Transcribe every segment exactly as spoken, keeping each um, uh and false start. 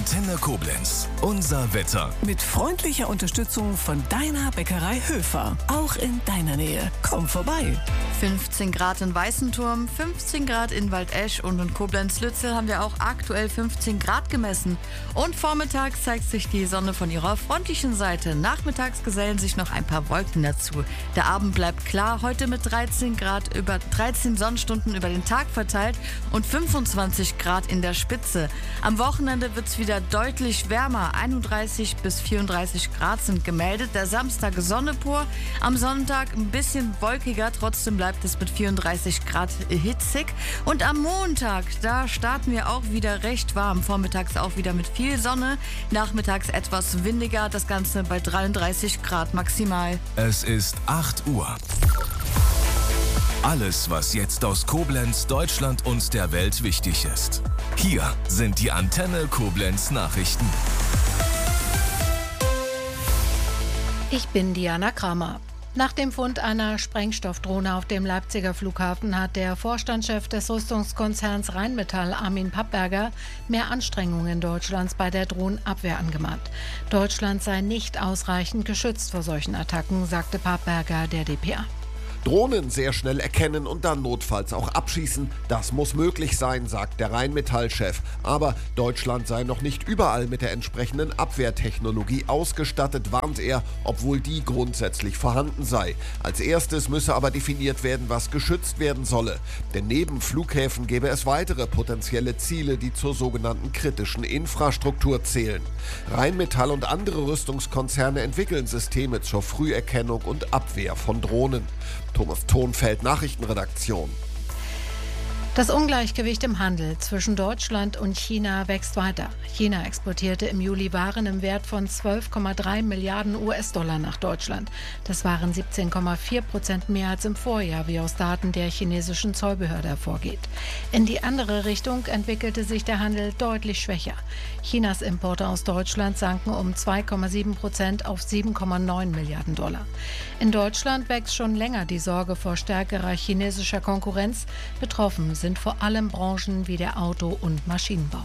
Antenne Koblenz. Unser Wetter. Mit freundlicher Unterstützung von deiner Bäckerei Höfer. Auch in deiner Nähe. Komm vorbei. fünfzehn Grad in Weißenturm, fünfzehn Grad in Waldesch und in Koblenz-Lützel haben wir auch aktuell fünfzehn Grad gemessen. Und vormittags zeigt sich die Sonne von ihrer freundlichen Seite. Nachmittags gesellen sich noch ein paar Wolken dazu. Der Abend bleibt klar, heute mit dreizehn Grad über dreizehn Sonnenstunden über den Tag verteilt und fünfundzwanzig Grad in der Spitze. Am Wochenende wird es wieder deutlich wärmer. einunddreißig bis vierunddreißig Grad sind gemeldet. Der Samstag Sonne pur. Am Sonntag ein bisschen wolkiger. Trotzdem bleibt es mit vierunddreißig Grad hitzig. Und am Montag, da starten wir auch wieder recht warm. Vormittags auch wieder mit viel Sonne. Nachmittags etwas windiger. Das Ganze bei dreiunddreißig Grad maximal. Es ist acht Uhr. Alles, was jetzt aus Koblenz, Deutschland und der Welt wichtig ist. Hier sind die Antenne Koblenz Nachrichten. Ich bin Diana Kramer. Nach dem Fund einer Sprengstoffdrohne auf dem Leipziger Flughafen hat der Vorstandschef des Rüstungskonzerns Rheinmetall, Armin Pappberger, mehr Anstrengungen Deutschlands bei der Drohnenabwehr angemahnt. Deutschland sei nicht ausreichend geschützt vor solchen Attacken, sagte Pappberger der D P A. Drohnen sehr schnell erkennen und dann notfalls auch abschießen, das muss möglich sein, sagt der Rheinmetall-Chef. Aber Deutschland sei noch nicht überall mit der entsprechenden Abwehrtechnologie ausgestattet, warnt er, obwohl die grundsätzlich vorhanden sei. Als erstes müsse aber definiert werden, was geschützt werden solle. Denn neben Flughäfen gäbe es weitere potenzielle Ziele, die zur sogenannten kritischen Infrastruktur zählen. Rheinmetall und andere Rüstungskonzerne entwickeln Systeme zur Früherkennung und Abwehr von Drohnen. Thomas Thonfeld, Nachrichtenredaktion. Das Ungleichgewicht im Handel zwischen Deutschland und China wächst weiter. China exportierte im Juli Waren im Wert von zwölf Komma drei Milliarden U S-Dollar nach Deutschland. Das waren siebzehn Komma vier Prozent mehr als im Vorjahr, wie aus Daten der chinesischen Zollbehörde hervorgeht. In die andere Richtung entwickelte sich der Handel deutlich schwächer. Chinas Importe aus Deutschland sanken um zwei Komma sieben Prozent auf sieben Komma neun Milliarden Dollar. In Deutschland wächst schon länger die Sorge vor stärkerer chinesischer Konkurrenz. Betroffen sind vor allem Branchen wie der Auto- und Maschinenbau.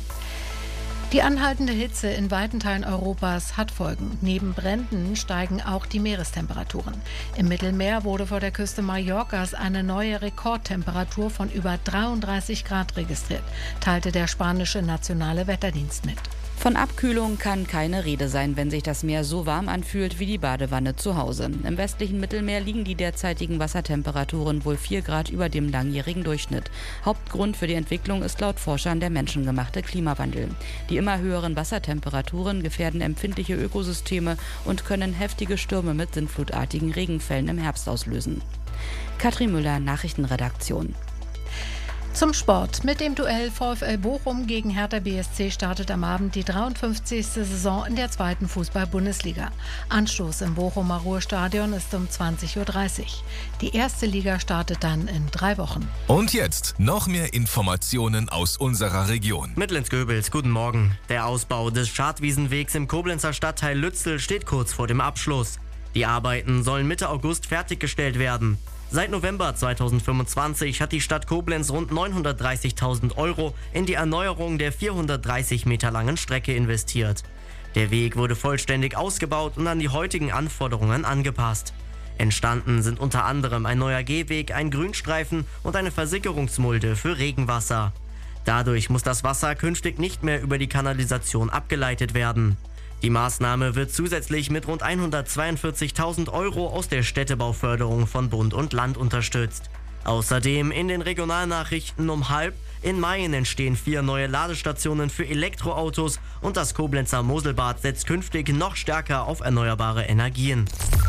Die anhaltende Hitze in weiten Teilen Europas hat Folgen. Neben Bränden steigen auch die Meerestemperaturen. Im Mittelmeer wurde vor der Küste Mallorcas eine neue Rekordtemperatur von über dreiunddreißig Grad registriert, teilte der spanische Nationale Wetterdienst mit. Von Abkühlung kann keine Rede sein, wenn sich das Meer so warm anfühlt wie die Badewanne zu Hause. Im westlichen Mittelmeer liegen die derzeitigen Wassertemperaturen wohl vier Grad über dem langjährigen Durchschnitt. Hauptgrund für die Entwicklung ist laut Forschern der menschengemachte Klimawandel. Die immer höheren Wassertemperaturen gefährden empfindliche Ökosysteme und können heftige Stürme mit sintflutartigen Regenfällen im Herbst auslösen. Katrin Müller, Nachrichtenredaktion. Zum Sport. Mit dem Duell VfL Bochum gegen Hertha B S C startet am Abend die dreiundfünfzigste Saison in der zweiten Fußball-Bundesliga. Anstoß im Bochumer Ruhrstadion ist um zwanzig Uhr dreißig. Die erste Liga startet dann in drei Wochen. Und jetzt noch mehr Informationen aus unserer Region. Mittlens-Göbels, guten Morgen. Der Ausbau des Schadwiesenwegs im Koblenzer Stadtteil Lützel steht kurz vor dem Abschluss. Die Arbeiten sollen Mitte August fertiggestellt werden. Seit November zweitausendfünfundzwanzig hat die Stadt Koblenz rund neunhundertdreißigtausend Euro in die Erneuerung der vierhundertdreißig Meter langen Strecke investiert. Der Weg wurde vollständig ausgebaut und an die heutigen Anforderungen angepasst. Entstanden sind unter anderem ein neuer Gehweg, ein Grünstreifen und eine Versickerungsmulde für Regenwasser. Dadurch muss das Wasser künftig nicht mehr über die Kanalisation abgeleitet werden. Die Maßnahme wird zusätzlich mit rund hundertzweiundvierzigtausend Euro aus der Städtebauförderung von Bund und Land unterstützt. Außerdem in den Regionalnachrichten um halb: In Mayen entstehen vier neue Ladestationen für Elektroautos und das Koblenzer Moselbad setzt künftig noch stärker auf erneuerbare Energien.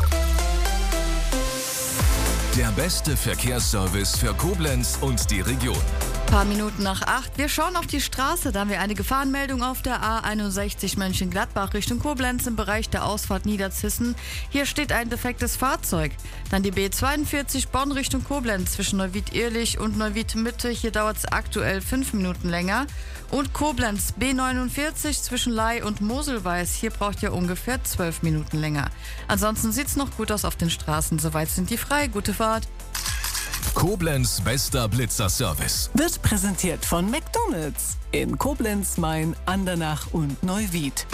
Der beste Verkehrsservice für Koblenz und die Region. Paar Minuten nach acht. Wir schauen auf die Straße. Da haben wir eine Gefahrenmeldung auf der A einundsechzig Mönchengladbach Richtung Koblenz im Bereich der Ausfahrt Niederzissen. Hier steht ein defektes Fahrzeug. Dann die B zweiundvierzig Bonn Richtung Koblenz zwischen Neuwied-Ehrlich und Neuwied-Mitte. Hier dauert es aktuell fünf Minuten länger. Und Koblenz B neunundvierzig zwischen Ley und Moselweiß. Hier braucht ihr ungefähr zwölf Minuten länger. Ansonsten sieht es noch gut aus auf den Straßen. Soweit sind die frei. Gute Fahrt. Koblenz bester Blitzerservice. Wird präsentiert von McDonald's in Koblenz, Main, Andernach und Neuwied.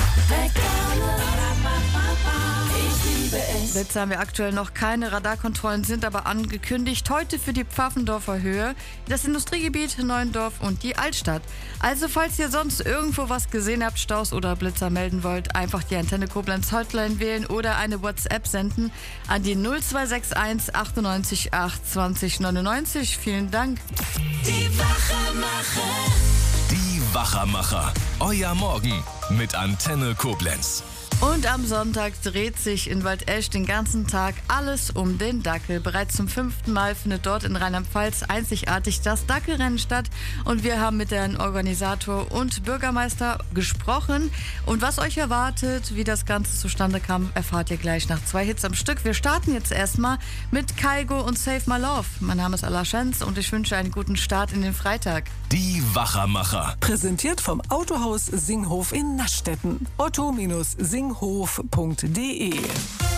Blitzer haben wir aktuell noch keine. Radarkontrollen sind aber angekündigt. Heute für die Pfaffendorfer Höhe, das Industriegebiet Neuendorf und die Altstadt. Also falls ihr sonst irgendwo was gesehen habt, Staus oder Blitzer melden wollt, einfach die Antenne Koblenz Hotline wählen oder eine WhatsApp senden an die null zwei sechs eins achtundneunzig acht zwanzig neunundneunzig. Vielen Dank. Die Wachermacher. Die Wachermacher. Euer Morgen mit Antenne Koblenz. Und am Sonntag dreht sich in Waldesch den ganzen Tag alles um den Dackel. Bereits zum fünften Mal findet dort in Rheinland-Pfalz einzigartig das Dackelrennen statt. Und wir haben mit dem Organisator und Bürgermeister gesprochen. Und was euch erwartet, wie das Ganze zustande kam, erfahrt ihr gleich nach zwei Hits am Stück. Wir starten jetzt erstmal mit Kaigo und Save My Love. Mein Name ist Alla Schenz und ich wünsche einen guten Start in den Freitag. Die Wachermacher. Präsentiert vom Autohaus Singhof in Naschstetten. otto Bindestrich singhof punkt de